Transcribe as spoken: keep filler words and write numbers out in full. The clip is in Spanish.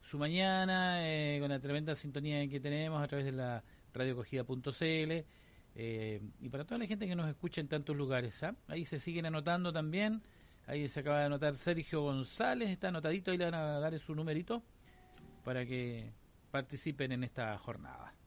su mañana eh, con la tremenda sintonía que tenemos a través de la radiocogida punto c l eh, y para toda la gente que nos escucha en tantos lugares. ¿ah? Ahí se siguen anotando también. Ahí se acaba de anotar Sergio González, está anotadito, ahí le van a dar su numerito para que participen en esta jornada.